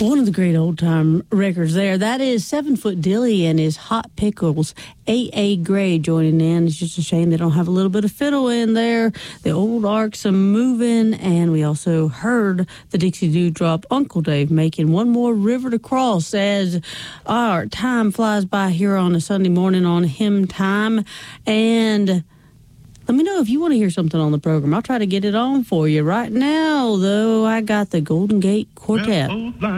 One of the great old-time records there. That is 7 Foot Dilly and his Hot Pickles. A.A. Gray joining in. It's just a shame they don't have a little bit of fiddle in there. The old Arcs are moving, and we also heard the Dixie Dewdrop Uncle Dave making one more river to cross as our time flies by here on a Sunday morning on Hymn Time. And let me know if you want to hear something on the program. I'll try to get it on for you. Right now, though, I got the Golden Gate Quartet.